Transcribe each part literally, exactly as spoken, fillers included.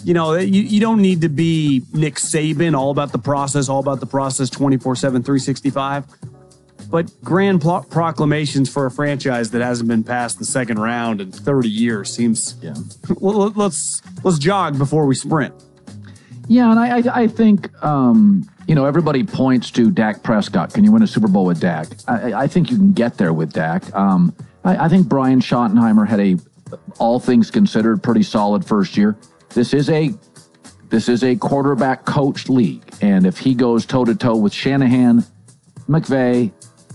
you know, you, you don't need to be Nick Saban, all about the process, all about the process, twenty-four seven, three sixty-five. But grand pro- proclamations for a franchise that hasn't been past the second round in thirty years seems. Yeah. Well, let's let's jog before we sprint. Yeah, and I I, I think um, you know, everybody points to Dak Prescott. Can you win a Super Bowl with Dak? I, I think you can get there with Dak. Um, I, I think Brian Schottenheimer had a, all things considered, pretty solid first year. This is a this is a quarterback coached league, and if he goes toe to toe with Shanahan, McVay,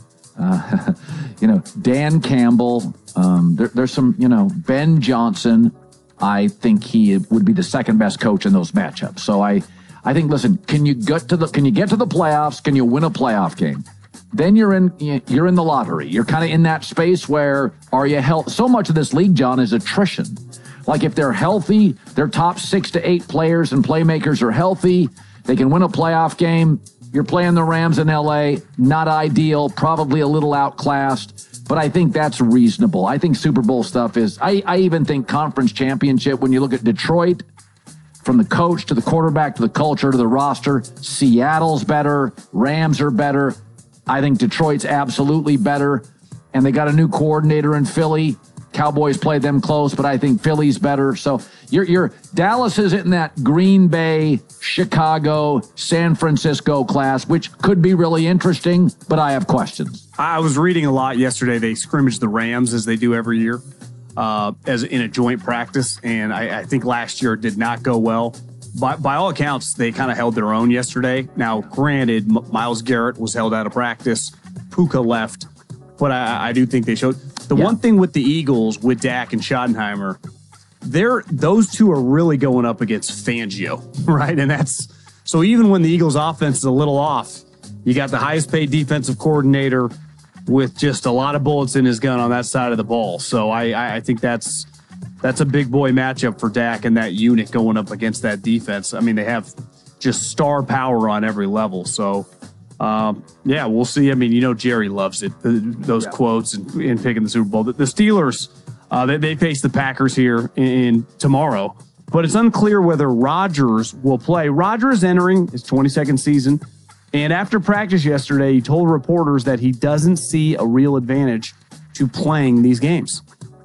uh, you know, Dan Campbell, um, there, there's some, you know, Ben Johnson. I think he would be the second best coach in those matchups. So I, I think, listen, can you get to the can you get to the playoffs? Can you win a playoff game? Then you're in you're in the lottery. You're kind of in that space where are you healthy? So much of this league, John, is attrition. Like if they're healthy, their top six to eight players and playmakers are healthy, they can win a playoff game. You're playing the Rams in L A, not ideal, probably a little outclassed, but I think that's reasonable. I think Super Bowl stuff is, I, I even think conference championship, when you look at Detroit, from the coach to the quarterback to the culture to the roster, Seattle's better, Rams are better. I think Detroit's absolutely better, and they got a new coordinator in Philly. Cowboys played them close, but I think Philly's better. So you're, you're Dallas is in that Green Bay, Chicago, San Francisco class, which could be really interesting, but I have questions. I was reading a lot yesterday. They scrimmaged the Rams as they do every year, uh, as in a joint practice, and I, I think last year it did not go well. By, by all accounts, they kind of held their own yesterday. Now, granted, M- Myles Garrett was held out of practice. Puka left, but I, I do think they showed. The yeah. one thing with the Eagles, with Dak and Schottenheimer, they're those two are really going up against Fangio, right? And that's so even when the Eagles' offense is a little off, you got the highest paid defensive coordinator with just a lot of bullets in his gun on that side of the ball. So I, I think that's that's a big boy matchup for Dak and that unit going up against that defense. I mean, they have just star power on every level. So. Um, yeah, we'll see. I mean, you know, Jerry loves it, the, those yeah. quotes and, and picking the Super Bowl. The, the Steelers, uh, they, they face the Packers here in, in tomorrow, but it's unclear whether Rodgers will play. Rodgers entering his twenty-second season, and after practice yesterday, he told reporters that he doesn't see a real advantage to playing these games.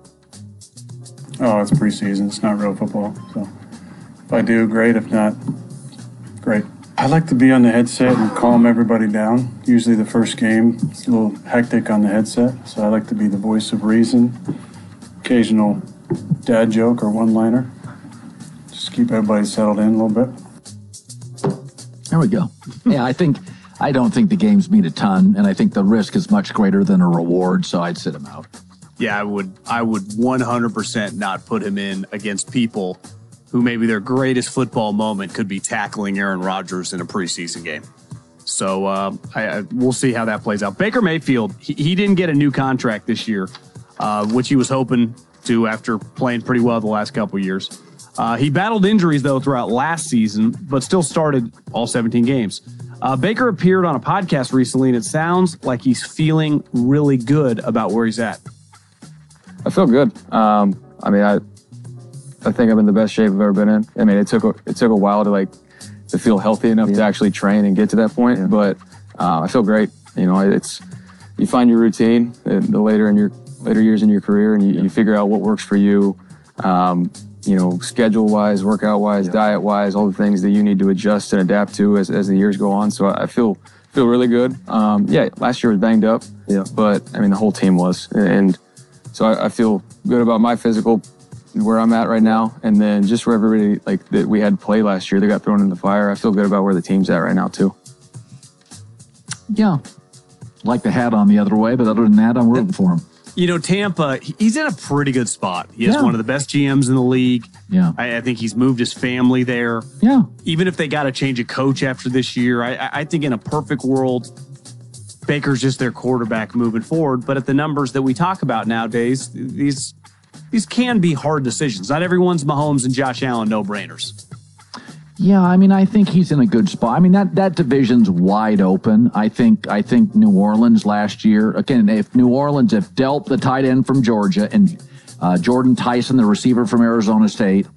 Oh, it's preseason. It's not real football. So if I do, great. If not, great. I like to be on the headset and calm everybody down. Usually the first game, it's a little hectic on the headset, so I like to be the voice of reason. Occasional dad joke or one-liner. Just keep everybody settled in a little bit. There we go. Yeah, I think I don't think the games mean a ton, and I think the risk is much greater than a reward, so I'd sit him out. Yeah, I would. I would one hundred percent not put him in against people who maybe their greatest football moment could be tackling Aaron Rodgers in a preseason game. So uh, I, I, we'll see how that plays out. Baker Mayfield, he, he didn't get a new contract this year, uh, which he was hoping to after playing pretty well the last couple of years. Uh, he battled injuries, though, throughout last season, but still started all seventeen games. Uh, Baker appeared on a podcast recently, and it sounds like he's feeling really good about where he's at. I feel good. Um, I mean, I I think I'm in the best shape I've ever been in. I mean, it took a, it took a while to like to feel healthy enough yeah. to actually train and get to that point. Yeah. But uh, I feel great. You know, it's you find your routine the later in your later years in your career, and you, yeah. you figure out what works for you. Um, you know, schedule wise, workout wise, yeah. diet wise, all the things that you need to adjust and adapt to as as the years go on. So I feel feel really good. Um, yeah, last year was banged up. Yeah, but I mean the whole team was, and so I, I feel good about my physical. Where I'm at right now, and then just where everybody like that we had play last year, they got thrown in the fire. I feel good about where the team's at right now too. Yeah, like the hat on the other way, but other than that, I'm rooting for him. You know, Tampa, he's in a pretty good spot. He has yeah. one of the best G Ms in the league. Yeah, I, I think he's moved his family there. Yeah, even if they got to change a coach after this year, I, I think in a perfect world, Baker's just their quarterback moving forward. But at the numbers that we talk about nowadays, these. These can be hard decisions. Not everyone's Mahomes and Josh Allen no-brainers. Yeah, I mean, I think he's in a good spot. I mean, that, that division's wide open. I think I think New Orleans last year, again, if New Orleans, if Delp, the tight end from Georgia, and uh, Jordan Tyson, the receiver from Arizona State,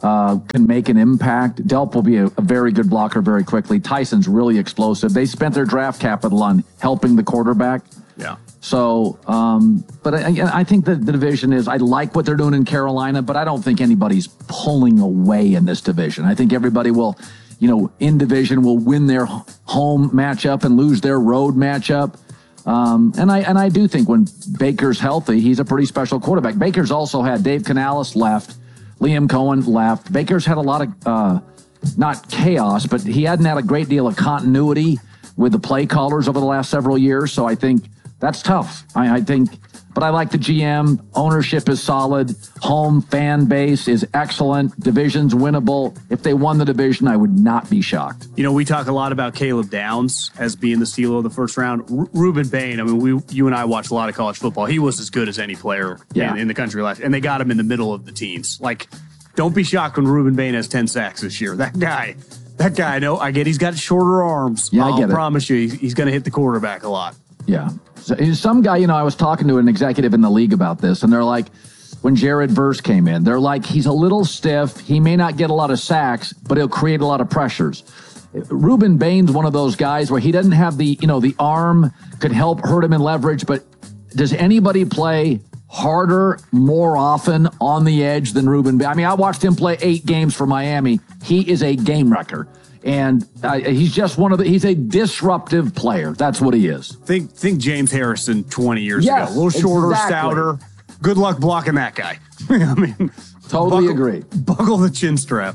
uh, can make an impact. Delp will be a, a very good blocker very quickly. Tyson's really explosive. They spent their draft capital on helping the quarterback. Yeah. So, um, but I, I think that the division is, I like what they're doing in Carolina, but I don't think anybody's pulling away in this division. I think everybody will, you know, in division will win their home matchup and lose their road matchup. Um, and I and I do think when Baker's healthy, he's a pretty special quarterback. Baker's also had Dave Canales left, Liam Cohen left. Baker's had a lot of, uh, not chaos, but he hadn't had a great deal of continuity with the play callers over the last several years. So I think that's tough. I, I think, but I like the G M. Ownership is solid. Home fan base is excellent. Division's winnable. If they won the division, I would not be shocked. You know, we talk a lot about Caleb Downs as being the steal of the first round. R- Ruben Bain, I mean, we, you and I watched a lot of college football. He was as good as any player yeah. in, in the country last year, and they got him in the middle of the teens. Like, don't be shocked when Ruben Bain has ten sacks this year. That guy, that guy, I know, I get he's got shorter arms. Yeah, I'll I get it. promise you, he's, he's going to hit the quarterback a lot. Yeah. So, some guy, you know, I was talking to an executive in the league about this, and they're like, when Jared Verse came in, they're like, he's a little stiff. He may not get a lot of sacks, but he'll create a lot of pressures. Ruben Bain's one of those guys where he doesn't have the, you know, the arm could help hurt him in leverage, but does anybody play harder more often on the edge than Ruben Bain? I mean, I watched him play eight games for Miami. He is a game wrecker. And uh, he's just one of the, he's a disruptive player. That's what he is. Think think James Harrison twenty years Yes, ago. A little shorter, exactly. stouter. Good luck blocking that guy. I mean, Totally buckle, agree. Buckle the chin strap.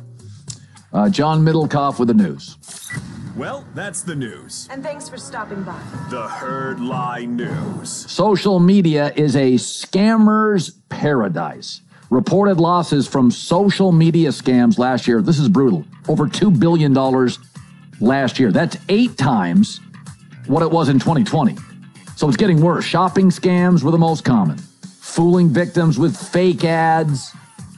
Uh, John Middlecoff with the news. Well, that's the news. And thanks for stopping by. The Herd Lie News. Social media is a scammer's paradise. Reported losses from social media scams last year. This is brutal. Over two billion dollars last year. That's eight times what it was in twenty twenty. So it's getting worse. Shopping scams were the most common. Fooling victims with fake ads.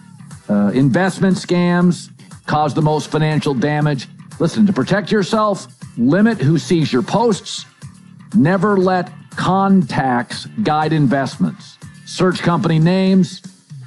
Uh, investment scams caused the most financial damage. Listen, to protect yourself, limit who sees your posts. Never let contacts guide investments. Search company names.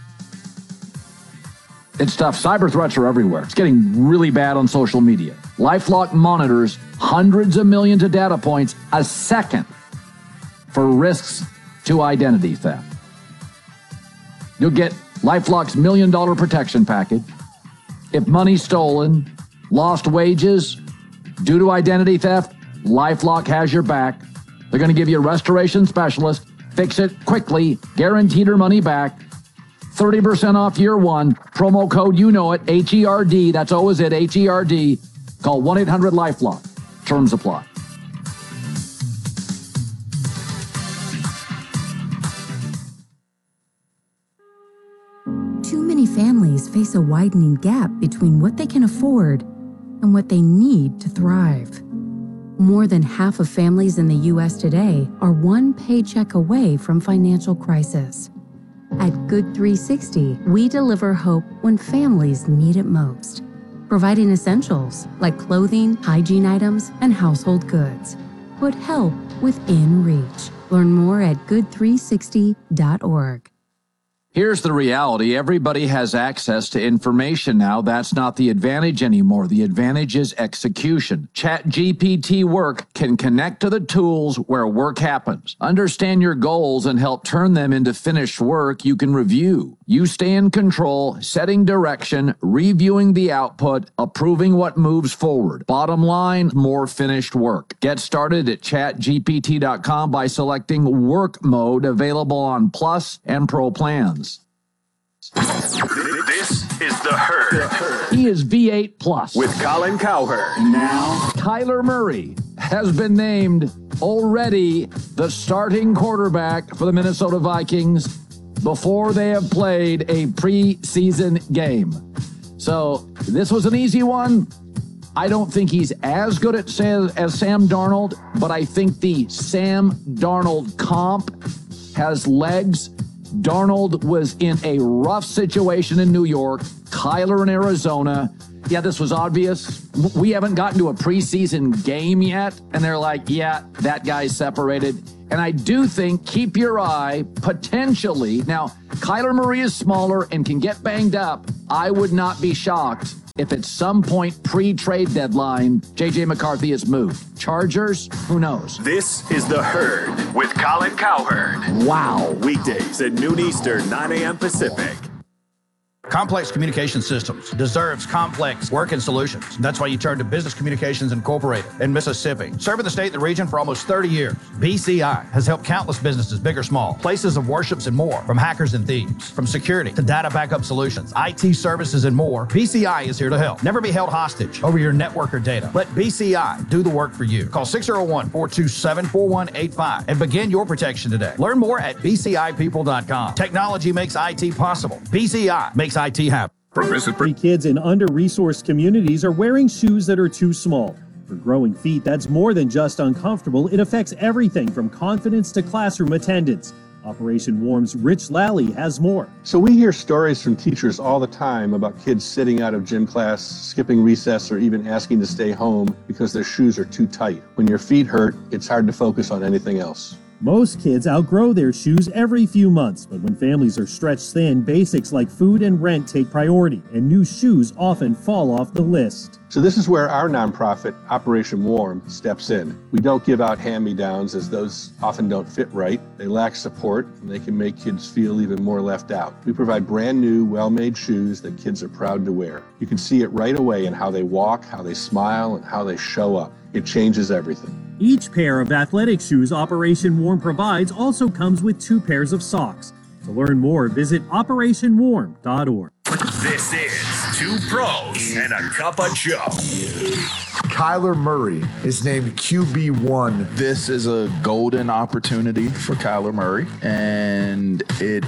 It's tough. Cyber threats are everywhere. It's getting really bad on social media. LifeLock monitors hundreds of millions of data points a second for risks to identity theft. You'll get LifeLock's million dollar protection package. If money's stolen, lost wages due to identity theft, LifeLock has your back. They're going to give you a restoration specialist, fix it quickly, guaranteed her money back. thirty percent off year one. Promo code, you know it, H E R D. That's always it, H E R D. Call one eight hundred LifeLock. Terms apply. Too many families face a widening gap between what they can afford and what they need to thrive. More than half of families in the U S today are one paycheck away from financial crisis. At Good three sixty, we deliver hope when families need it most, providing essentials like clothing, hygiene items, and household goods. Put help within reach. Learn more at good three sixty dot org. Here's the reality. Everybody has access to information now. That's not the advantage anymore. The advantage is execution. ChatGPT Work can connect to the tools where work happens. Understand your goals and help turn them into finished work you can review. You stay in control, setting direction, reviewing the output, approving what moves forward. Bottom line, more finished work. Get started at chat G P T dot com by selecting Work Mode, available on Plus and Pro plans. This is The Herd He is V eight Plus. with Colin Cowherd. Now, Kyler Murray has been named already the starting quarterback for the Minnesota Vikings before they have played a preseason game. So this was an easy one. I don't think he's as good at Sam, as Sam Darnold, but I think the Sam Darnold comp has legs. Darnold was in a rough situation in New York, Kyler in Arizona. Yeah, this was obvious. We haven't gotten to a preseason game yet. And they're like, yeah, that guy's separated. And I do think, keep your eye, potentially. Now, Kyler Murray is smaller and can get banged up. I would not be shocked if at some point pre-trade deadline, J J McCarthy is moved. Chargers, who knows? This is The Herd with Colin Cowherd. Wow. Weekdays at noon Eastern, nine a.m. Pacific. Complex Communication Systems deserves complex working solutions. That's why you turn to Business Communications Incorporated in Mississippi. Serving the state and the region for almost thirty years, B C I has helped countless businesses, big or small, places of worships and more, from hackers and thieves, from security to data backup solutions, I T services and more. B C I is here to help. Never be held hostage over your network or data. Let B C I do the work for you. Call six oh one, four two seven, four one eight five and begin your protection today. Learn more at b c i people dot com. Technology makes I T possible. B C I makes I T happen. Many kids in under-resourced communities are wearing shoes that are too small. For growing feet, that's more than just uncomfortable. It affects everything from confidence to classroom attendance. Operation Warm's Rich Lally has more. So we hear stories from teachers all the time about kids sitting out of gym class, skipping recess, or even asking to stay home because their shoes are too tight. When your feet hurt, it's hard to focus on anything else. Most kids outgrow their shoes every few months, but when families are stretched thin, basics like food and rent take priority, and new shoes often fall off the list. So this is where our nonprofit, Operation Warm, steps in. We don't give out hand-me-downs, as those often don't fit right. They lack support, and they can make kids feel even more left out. We provide brand new, well-made shoes that kids are proud to wear. You can see it right away in how they walk, how they smile, and how they show up. It changes everything. Each pair of athletic shoes Operation Warm provides also comes with two pairs of socks. To learn more, visit operation warm dot org. This is Two Pros and a Cup of Joe. Kyler Murray is named Q B one. This is a golden opportunity for Kyler Murray, and it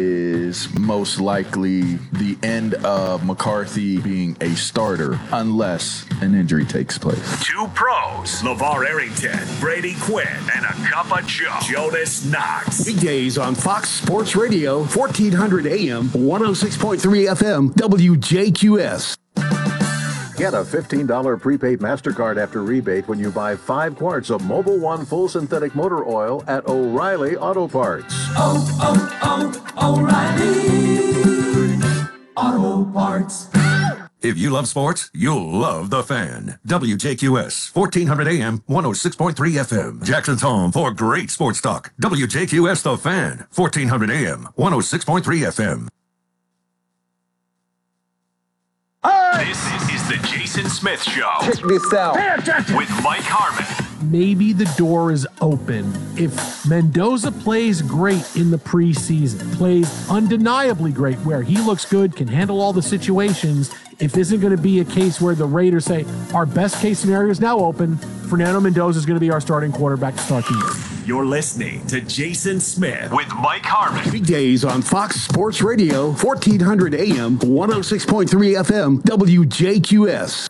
is most likely the end of McCarthy being a starter unless an injury takes place. Two Pros, LeVar Arrington, Brady Quinn, and a Cup of Joe, Jonas Knox. Weekdays on Fox Sports Radio, fourteen hundred A M, one oh six point three F M, W J Q S. Get a fifteen dollars prepaid MasterCard after rebate when you buy five quarts of Mobil One Full Synthetic Motor Oil at O'Reilly Auto Parts. Oh, oh, oh, O'Reilly Auto Parts. If you love sports, you'll love The Fan. W J Q S, fourteen hundred A M, one oh six point three F M. Jackson's home for great sports talk. W J Q S The Fan, fourteen hundred A M, one oh six point three F M. This is the Jason Smith Show. Check this out. With Mike Harmon. Maybe the door is open if Mendoza plays great in the preseason, plays undeniably great, where he looks good, can handle all the situations. If this isn't going to be a case where the Raiders say, our best case scenario is now open, Fernando Mendoza is going to be our starting quarterback to start the year. You're listening to Jason Smith with Mike Harmon. Weekdays on Fox Sports Radio, fourteen hundred A M, one oh six point three F M, W J Q S.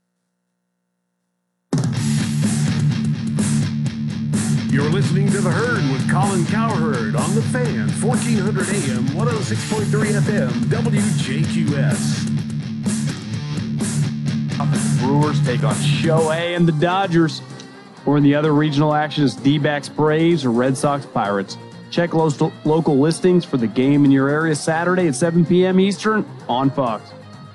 You're listening to The Herd with Colin Cowherd on The Fan, fourteen hundred A M, one oh six point three F M, W J Q S. Brewers take on Shohei and the Dodgers. Or in the other regional action is D-backs Braves or Red Sox Pirates. Check lo- local listings for the game in your area Saturday at seven p.m. Eastern on Fox.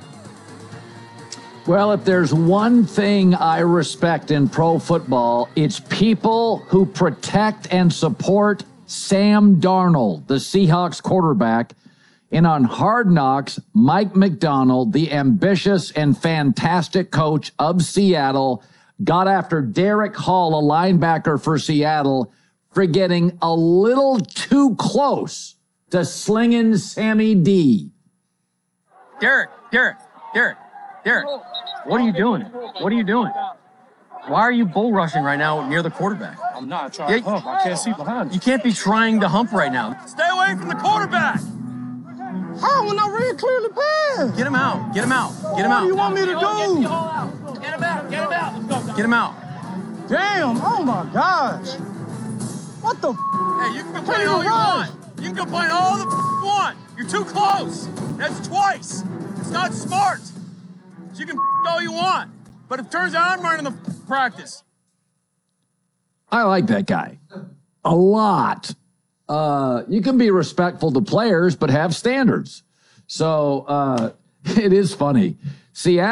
Well, if there's one thing I respect in pro football, it's people who protect and support Sam Darnold, the Seahawks quarterback. And on Hard Knocks, Mike McDonald, the ambitious and fantastic coach of Seattle, got after Derek Hall, a linebacker for Seattle, for getting a little too close to slinging Sammy D. Derek, Derek, Derek, Derek, what are you doing? What are you doing? Why are you bull rushing right now near the quarterback? I'm not trying to hump. I can't see behind you. You can't be trying to hump right now. Stay away from the quarterback. How when I read clearly pass? Get him out. Get him out. Get him out. What do you want me to do? Get him out. Get him out. Let's go. Get him out. Damn. Oh, my gosh. What the f***? Hey, you can complain all you want. You can complain all the f*** you want. You're too close. That's twice. It's not smart. So you can all you want. But it turns out I'm running the practice. I like that guy a lot. Uh, you can be respectful to players, but have standards. So uh, it is funny. Seattle.